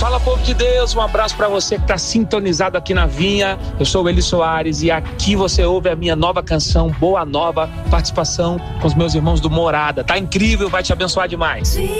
Fala, povo de Deus, um abraço pra você que tá sintonizado aqui na Vinha. Eu sou o Eli Soares e aqui você ouve a minha nova canção, Boa Nova, participação com os meus irmãos do Morada. Tá incrível, vai te abençoar demais.